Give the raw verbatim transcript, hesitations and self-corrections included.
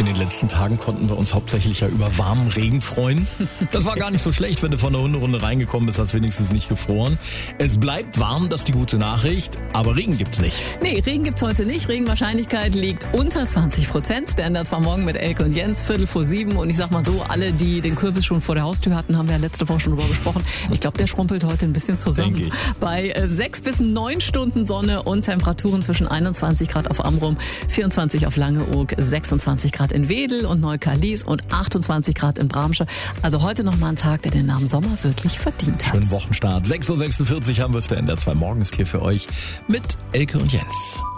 In den letzten Tagen konnten wir uns hauptsächlich ja über warmen Regen freuen. Das war gar nicht so schlecht, wenn du von der Hunderunde reingekommen bist, hast wenigstens nicht gefroren. Es bleibt warm, das ist die gute Nachricht, aber Regen gibt's nicht. Nee, Regen gibt's heute nicht. Regenwahrscheinlichkeit liegt unter zwanzig Prozent. Der ändert zwar morgen mit Elke und Jens, Viertel vor sieben. Und ich sag mal so, alle, die den Kürbis schon vor der Haustür hatten, haben wir ja letzte Woche schon drüber gesprochen. Ich glaube, der schrumpelt heute ein bisschen zusammen. Bei äh, sechs bis neun Stunden Sonne und Temperaturen zwischen einundzwanzig Grad auf Amrum, vierundzwanzig auf Langeoog, sechsundzwanzig Grad in Wedel und Neukarlies und achtundzwanzig Grad in Bramsche. Also heute nochmal ein Tag, der den Namen Sommer wirklich verdient hat. Schönen Wochenstart. sechs Uhr sechsundvierzig haben wir es. Der N D R zwei Morgen ist hier für euch mit Elke und Jens.